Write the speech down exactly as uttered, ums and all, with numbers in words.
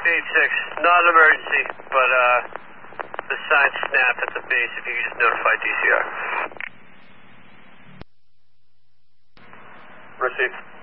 eight six, not an emergency, but uh, the sign snapped at the base. If you could just notify D C R. Received.